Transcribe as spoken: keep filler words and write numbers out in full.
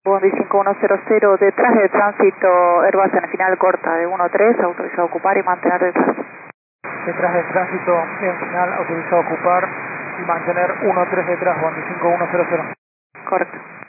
Bondi cinco uno cero cero, detrás de tránsito, Airbus en final corta de uno tres, autorizado a ocupar y mantener detrás. Detrás de tránsito, en final, autorizado a ocupar y mantener uno tres detrás, Bondi cinco uno cero cero. Correcto.